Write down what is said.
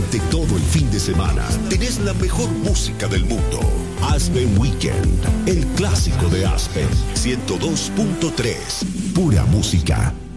Durante todo el fin de semana tenés la mejor música del mundo. Aspen Weekend, el clásico de Aspen 102.3, pura música.